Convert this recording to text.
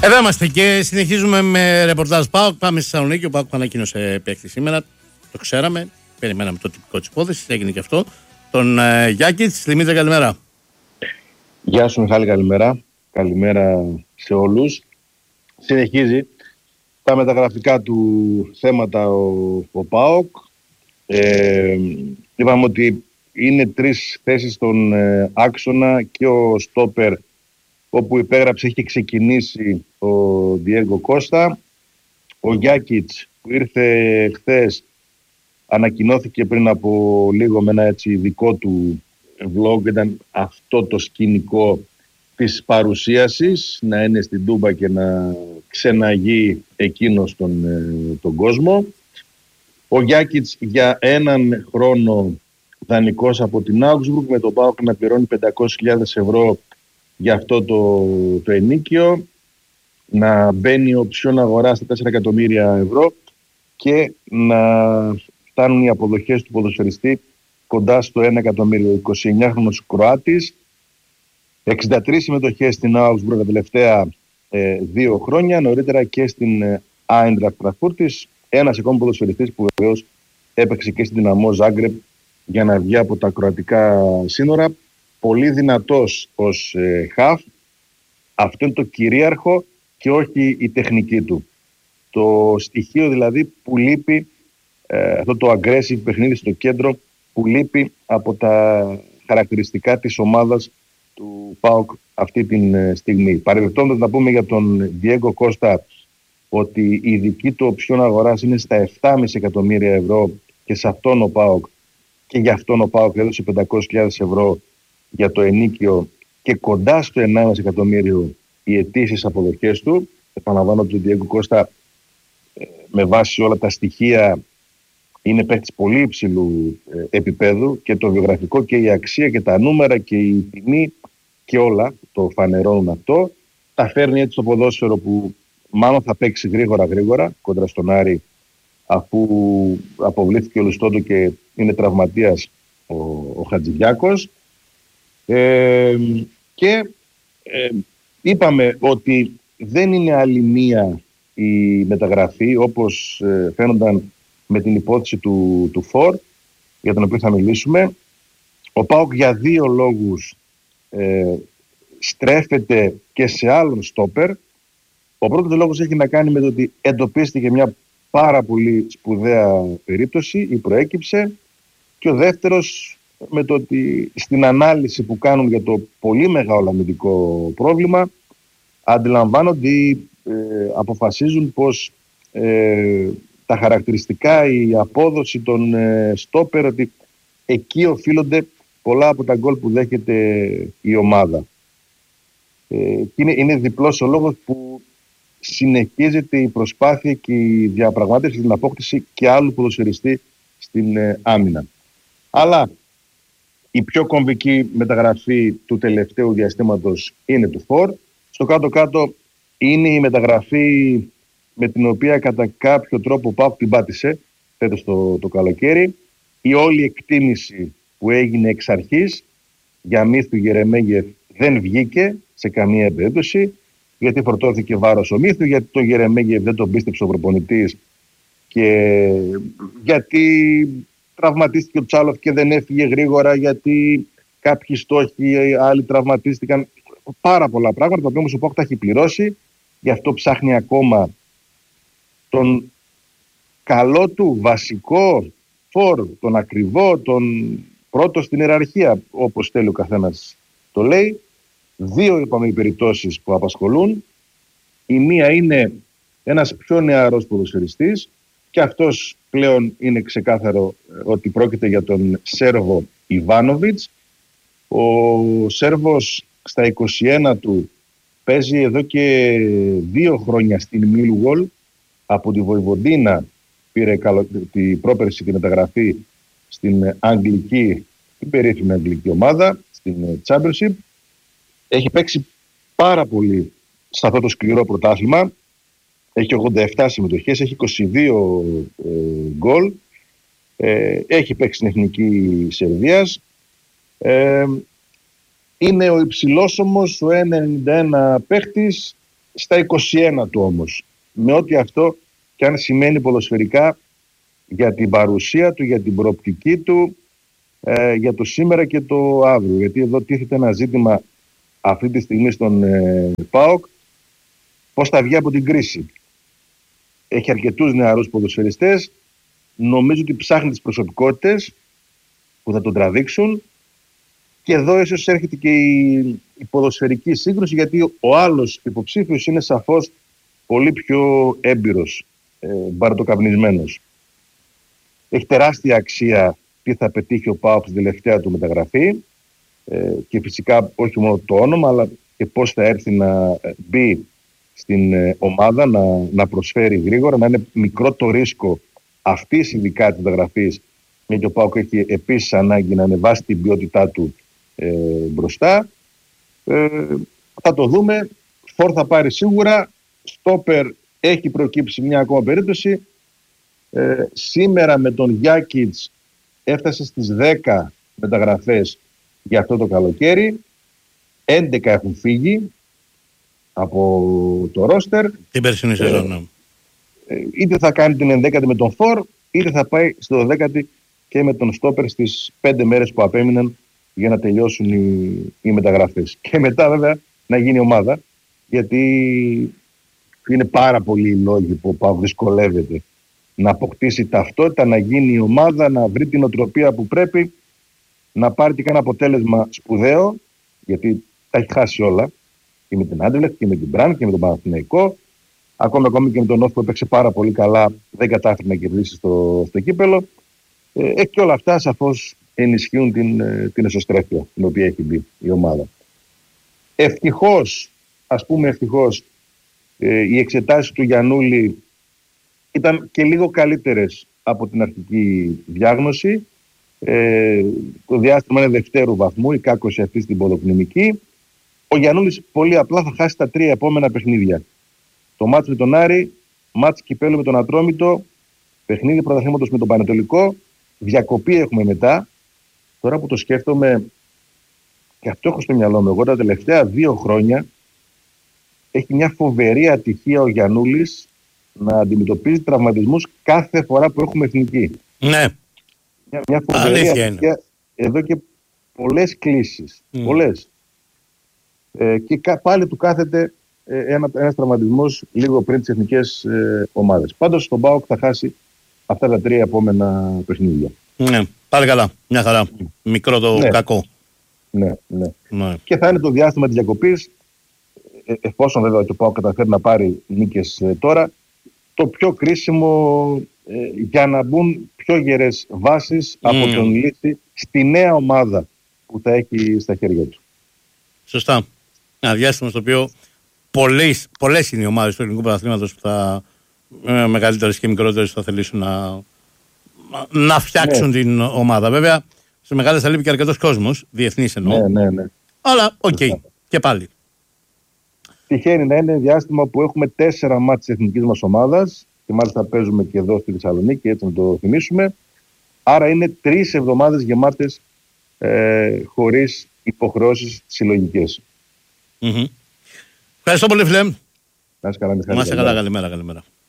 Εδώ είμαστε και συνεχίζουμε με ρεπορτάζ ΠΑΟΚ. Πάμε στη Θεσσαλονίκη. Ο ΠΑΟΚ ανακοίνωσε παίκτη σήμερα. Το ξέραμε. Περιμέναμε το τυπικό τη υπόθεση. Έγινε και αυτό. Τον Γιάκιτς. Δημήτρη, καλημέρα. Γεια σου, Μιχάλη, καλημέρα. Καλημέρα σε όλους. Συνεχίζει τα μεταγραφικά του θέματα ο ΠΑΟΚ. Είπαμε ότι είναι 3 θέσεις στον άξονα και ο στόπερ όπου υπέγραψε έχει ξεκινήσει ο Διέγκο Κώστα. Ο Γιάκιτς που ήρθε χθες ανακοινώθηκε πριν από λίγο με ένα έτσι δικό του vlog. Ήταν αυτό το σκηνικό της παρουσίασης, να είναι στην Τούμπα και να ξεναγεί εκείνος τον κόσμο. Ο Γιάκιτς για 1 χρόνο δανεικός από την Augsburg, με τον ΠΑΟΚ να πληρώνει 500.000 ευρώ για αυτό το ενίκιο, να μπαίνει οψιόν αγορά στα 4 εκατομμύρια ευρώ και να φτάνουν οι αποδοχές του ποδοσφαιριστή κοντά στο 1 εκατομμύριο. 29χρονος Κροάτης, 63 συμμετοχές στην Augsburg τα τελευταία 2 χρόνια, νωρίτερα και στην Άιντραχτ Φραγκφούρτης. Ένας ακόμη ποδοσφαιριστής που βεβαίως έπαιξε και στην Δυναμό Ζάγκρεπ για να βγει από τα κροατικά σύνορα. Πολύ δυνατός ως χαφ. Αυτό είναι το κυρίαρχο και όχι η τεχνική του. Το στοιχείο δηλαδή που λείπει, αυτό το aggressive παιχνίδι στο κέντρο που λείπει από τα χαρακτηριστικά της ομάδας του ΠΑΟΚ αυτή τη στιγμή. Παρεμπιπτόντως να πούμε για τον Διέγκο Κώστα ότι η δική του οψιόν αγοράς είναι στα 7,5 εκατομμύρια ευρώ και σε αυτόν ο ΠΑΟΚ και για αυτόν ο ΠΑΟΚ έδωσε 500.000 ευρώ για το ενίκιο και κοντά στο 1,5 εκατομμύριο οι αιτήσεις αποδοχές του. Επαναλαμβάνω ότι ο Διέγκο Κώστα με βάση όλα τα στοιχεία είναι παίκτης πολύ υψηλού επίπεδου και το βιογραφικό και η αξία και τα νούμερα και η τιμή και όλα το φανερώνουν αυτό. Τα φέρνει έτσι στο ποδόσφαιρο που μάλλον θα παίξει γρήγορα κόντρα στον Άρη, αφού αποβλήθηκε ο Λουστόντο και είναι τραυματίας ο Χατζηδιάκος. Είπαμε ότι δεν είναι άλλη μία η μεταγραφή όπως φαίνονταν με την υπόθεση του Φορ, για τον οποίο θα μιλήσουμε. Ο ΠΑΟΚ για 2 λόγους στρέφεται και σε άλλον στόπερ. Ο πρώτος λόγος έχει να κάνει με το ότι εντοπίστηκε μια πάρα πολύ σπουδαία περίπτωση ή προέκυψε, και ο δεύτερος με το ότι στην ανάλυση που κάνουν για το πολύ μεγάλο αμυντικό πρόβλημα αντιλαμβάνονται ή αποφασίζουν πως τα χαρακτηριστικά, η απόδοση των στόπερ, ότι εκεί οφείλονται πολλά από τα γκολ που δέχεται η ομάδα. Είναι διπλός ο λόγος που συνεχίζεται η προσπάθεια και η διαπραγμάτευση στην απόκτηση και άλλου ποδοσφαιριστή στην άμυνα. Αλλά η πιο κομβική μεταγραφή του τελευταίου διαστήματος είναι του Φορ. Στο κάτω-κάτω είναι η μεταγραφή με την οποία κατά κάποιο τρόπο ο ΠΑΟΚ την πάτησε φέτος το καλοκαίρι. Η όλη εκτίμηση που έγινε εξ αρχής για Μύθου Γερεμέγεφ δεν βγήκε σε καμία περίπτωση, γιατί φορτώθηκε βάρος ο Μύθου, γιατί τον Γερεμέγεφ δεν τον πίστεψε ο προπονητής και γιατί τραυματίστηκε ο Τσάλοφ και δεν έφυγε γρήγορα, γιατί κάποιοι στόχοι, άλλοι τραυματίστηκαν. Πάρα πολλά πράγματα, τα οποία όμως ο ΠΑΟΚ τα έχει πληρώσει. Γι' αυτό ψάχνει ακόμα τον καλό του βασικό Φορ, τον ακριβό, τον πρώτο στην ιεραρχία, όπως θέλει ο καθένας το λέει. 2 είπαμε οι περιπτώσεις που απασχολούν. Η μία είναι ένας πιο νεαρός ποδοσφαιριστής και αυτός πλέον είναι ξεκάθαρο ότι πρόκειται για τον Σέρβο Ιβάνοβιτς. Ο Σέρβος στα 21 του παίζει εδώ και 2 χρόνια στην Μίλγουολ. Από τη Βοηβοντίνα πήρε την πρόπερση τη μεταγραφή στην αγγλική, την περίφημη αγγλική ομάδα, στην Championship. Έχει παίξει πάρα πολύ σε αυτό το σκληρό πρωτάθλημα. Έχει 87 συμμετοχές, έχει 22 γκολ. Έχει παίξει στην Εθνική Σερβίας. Είναι ο υψηλόσωμος, ο 1,91 παίχτης. στα 21 του όμως. Με ό,τι αυτό και αν σημαίνει ποδοσφαιρικά για την παρουσία του, για την προοπτική του, για το σήμερα και το αύριο. Γιατί εδώ τίθεται ένα ζήτημα αυτή τη στιγμή στον ΠΑΟΚ, πώς θα βγει από την κρίση. Έχει αρκετούς νεαρούς ποδοσφαιριστές. Νομίζω ότι ψάχνει τις προσωπικότητες που θα τον τραβήξουν. Και εδώ ίσως έρχεται και η ποδοσφαιρική σύγκρουση, γιατί ο άλλος υποψήφιος είναι σαφώς πολύ πιο έμπειρος, μπαρτοκαπνισμένος. Έχει τεράστια αξία τι θα πετύχει ο ΠΑΟΚ στην τελευταία του μεταγραφή, και φυσικά όχι μόνο το όνομα, αλλά και πώς θα έρθει να μπει στην ομάδα, να προσφέρει γρήγορα, να είναι μικρό το ρίσκο αυτής ειδικά της μεταγραφής, γιατί ο ΠΑΟΚ έχει επίσης ανάγκη να ανεβάσει την ποιότητά του μπροστά. Θα το δούμε. Φορ θα πάρει σίγουρα. Στόπερ έχει προκύψει μια ακόμα περίπτωση. Σήμερα με τον Γιάκιτς έφτασε στις 10 μεταγραφές για αυτό το καλοκαίρι. 11 έχουν φύγει από το ρόστερ. Την περσινή σεζόν. Είτε θα κάνει την 11η με τον Φορ, είτε θα πάει στο 12η και με τον Στόπερ στις 5 μέρες που απέμειναν για να τελειώσουν οι μεταγραφές. Και μετά βέβαια να γίνει ομάδα, γιατί είναι πάρα πολλοί οι λόγοι που ο ΠΑΟΚ δυσκολεύεται να αποκτήσει ταυτότητα, να γίνει η ομάδα, να βρει την οτροπία που πρέπει, να πάρει και ένα αποτέλεσμα σπουδαίο, γιατί τα έχει χάσει όλα, και με την Άντελεχτ και με την Μπραν και με τον Παναθηναϊκό, ακόμη και με τον Όφ που έπαιξε πάρα πολύ καλά, δεν κατάφερε να κερδίσει στο κύπελο. Και όλα αυτά σαφώς ενισχύουν την εσωστρέφεια την οποία έχει μπει η ομάδα. Ευτυχώς, οι εξετάσεις του Γιαννούλη ήταν και λίγο καλύτερες από την αρχική διάγνωση. Το διάστημα είναι δευτέρου βαθμού, η κάκωση αυτή στην ποδοκνημική. Ο Γιαννούλης πολύ απλά θα χάσει τα 3 επόμενα παιχνίδια. Το μάτς με τον Άρη, μάτς κυπέλου με τον Ατρόμητο, παιχνίδι πρωταθλήματος με τον Πανετολικό, διακοπή έχουμε μετά. Τώρα που το σκέφτομαι, και αυτό έχω στο μυαλό μου, εγώ τα τελευταία 2 χρόνια έχει μια φοβερή ατυχία ο Γιαννούλης να αντιμετωπίζει τραυματισμούς κάθε φορά που έχουμε εθνική. Ναι. Μια φοβερή ατυχία εδώ και πολλές κλήσεις. Πολλές. Και πάλι του κάθεται ένας τραυματισμός λίγο πριν τις εθνικές ομάδες. Πάντως στον ΠΑΟΚ θα χάσει αυτά τα 3 επόμενα παιχνίδια. Ναι, πάλι καλά. Μια χαρά. Μικρό το κακό. Ναι. Και θα είναι το διάστημα της διακοπής, εφόσον βέβαια το ΠΑΟΚ καταφέρει να πάρει νίκες τώρα, το πιο κρίσιμο για να μπουν πιο γερές βάσεις από τον Λύση στη νέα ομάδα που θα έχει στα χέρια του. Σωστά. Ένα διάστημα στο οποίο πολλές είναι οι ομάδες του ελληνικού πρωταθλήματος που θα μεγαλύτερες και μικρότερες θα θελήσουν να φτιάξουν την ομάδα. Βέβαια, σε μεγάλες θα λείπει και αρκετός κόσμος, διεθνής εννοώ. Ναι. Αλλά και πάλι. Τυχαίνει να είναι διάστημα που έχουμε 4 μάτς της εθνικής μας ομάδας και μάλιστα παίζουμε και εδώ στη Θεσσαλονίκη, έτσι να το θυμίσουμε. Άρα είναι 3 εβδομάδες γεμάτες χωρίς υποχρεώσεις συλλογικές. Ευχαριστώ πολύ, φίλε. Να είσαι καλά, καλημέρα.